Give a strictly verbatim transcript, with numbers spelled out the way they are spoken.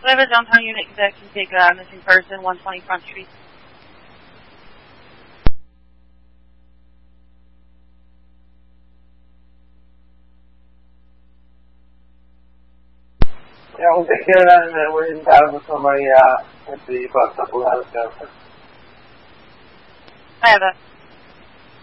I have a downtown unit that can take a missing person, one twenty Front Street. Yeah, we'll take care of that, and then we're in battle with somebody uh, at the bus stop. We'll have it down. I have that.